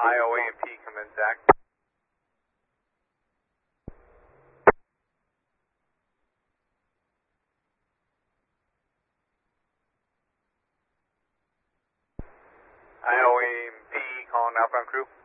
IOA and P, come in, Zach. IOA and P, calling outbound crew.